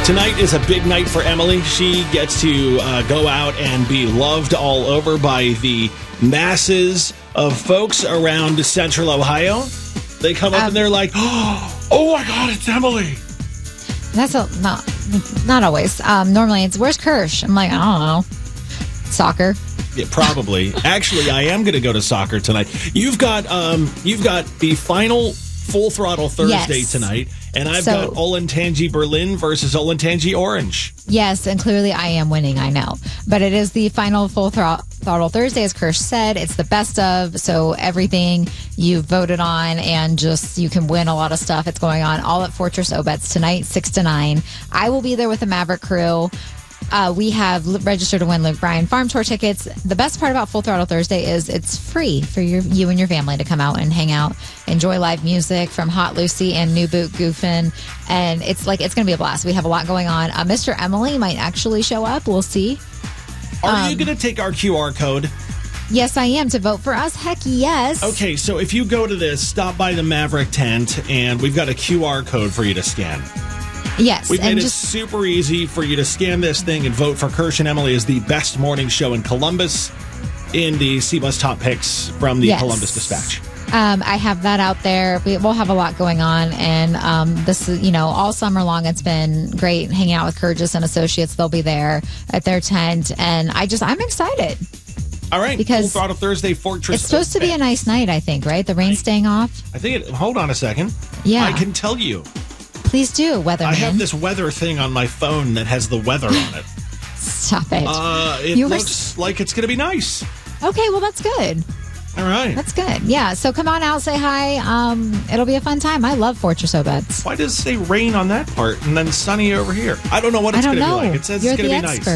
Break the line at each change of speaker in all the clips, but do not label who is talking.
Tonight is a big night for Emily. She gets to go out and be loved all over by the masses of folks around Central Ohio. They come up and they're like, oh my God, it's Emily.
That's not always. Normally it's, where's Kirsch? I'm like, I don't know. Soccer.
Yeah, probably. Actually, I am going to go to soccer tonight. You've got the final Full Throttle Thursday tonight, and I've got Olentangy Berlin versus Olentangy Orange.
Yes, and clearly I am winning, I know. But it is the final Full Throttle Thursday, as Kirsch said. It's the best of, so everything you voted on and just you can win a lot of stuff. It's going on all at Fortress Obetz tonight, 6 to 9. I will be there with the Maverick crew. We have registered to win Luke Bryan Farm Tour tickets. The best part about Full Throttle Thursday is it's free for you and your family to come out and hang out, enjoy live music from Hot Lucy and New Boot Goofin'. And it's going to be a blast. We have a lot going on. Mr. Emily might actually show up. We'll see.
Are you going to take our QR code?
Yes, I am. To vote for us? Heck yes.
Okay, so if you go to this, stop by the Maverick tent, and we've got a QR code for you to scan.
Yes.
We've made it super easy for you to scan this thing and vote for Kirsch and Emily as the best morning show in Columbus in the CBus Top Picks from the Columbus Dispatch.
I have that out there. We'll have a lot going on, and this is, all summer long. It's been great hanging out with Kirgus and Associates. They'll be there at their tent, and I'm excited.
All right,
because
Full Throttle Thursday, Fortress.
It's supposed to be a nice night, I think, right? The rain's staying off.
I think hold on a second.
Yeah,
I can tell you.
Please do, weatherman. I
have this weather thing on my phone that has the weather on it.
Stop it.
It looks like it's going to be nice.
Okay, well, that's good.
All right.
That's good. Yeah, so come on out, say hi. It'll be a fun time. I love Fortress Obetz.
Why does it say rain on that part and then sunny over here? I don't know what it's going to be like. It says it's going to be nice.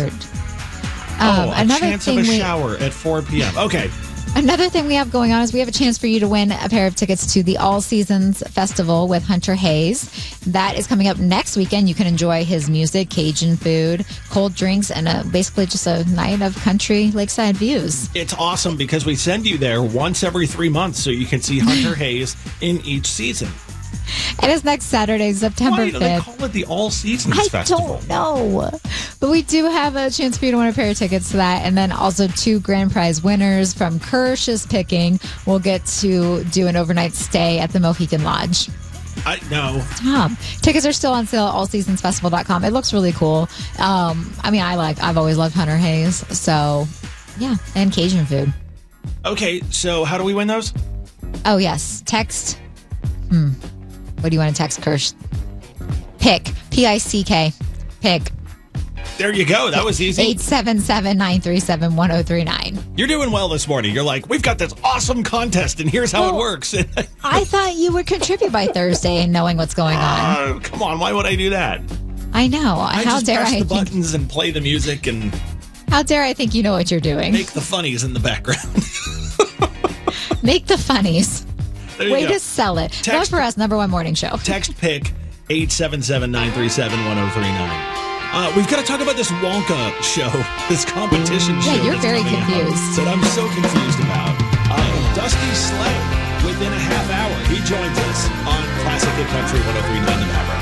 A chance of a shower at 4 p.m. Okay.
Another thing we have going on is we have a chance for you to win a pair of tickets to the All Seasons Festival with Hunter Hayes. That is coming up next weekend. You can enjoy his music, Cajun food, cold drinks, and basically just a night of country lakeside views.
It's awesome because we send you there once every 3 months so you can see Hunter Hayes in each season.
It is next Saturday, September 5th.
Why do they call it the All Seasons Festival?
I don't know. But we do have a chance for you to win a pair of tickets to that. And then also 2 grand prize winners from Kirsch's picking will get to do an overnight stay at the Mohican Lodge.
I know.
Tickets are still on sale at allseasonsfestival.com. It looks really cool. I've always loved Hunter Hayes. So, yeah. And Cajun food.
Okay, so how do we win those?
Oh, yes. Text. What do you want to text, Kirsch? Pick. P-I-C-K. Pick.
There you go. That was easy.
877-937-1039.
You're doing well this morning. You're like, we've got this awesome contest, and here's how it works.
I thought you would contribute by Thursday and knowing what's going on.
Come on. Why would I do that?
I know.
I just press the buttons and play the music and...
How dare I think you know what you're doing?
Make the funnies in the background.
Make the funnies. Way to sell it. Vote for us, number one morning show.
Text pick 877-937-1039. We've got to talk about this Wonka show, this competition show.
Yeah, you're very confused.
That I'm so confused about. Dusty Slay, within a half hour, he joins us on Classic Hit Country 103.9 The Maverick.